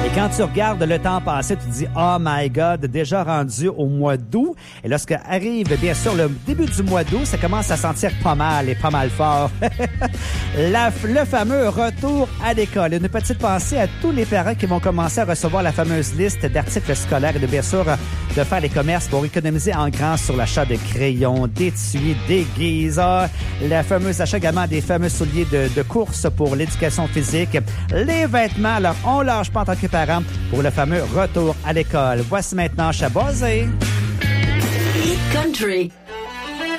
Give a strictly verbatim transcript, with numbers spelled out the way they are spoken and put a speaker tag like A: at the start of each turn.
A: Et quand tu regardes le temps passé, tu te dis « Oh my God, déjà rendu au mois d'août. » Et lorsque arrive, bien sûr, le début du mois d'août, ça commence à sentir pas mal et pas mal fort. La, le fameux retour à l'école. Une petite pensée à tous les parents qui vont commencer à recevoir la fameuse liste d'articles scolaires et de bien sûr de faire les commerces pour économiser en grand sur l'achat de crayons, d'étuis, d'aiguilles, la fameuse achat également des fameux souliers de, de course pour l'éducation physique, les vêtements. Alors, on lâche pas en tant que parents pour le fameux retour à l'école. Voici maintenant Chabosé.
B: Hit Country.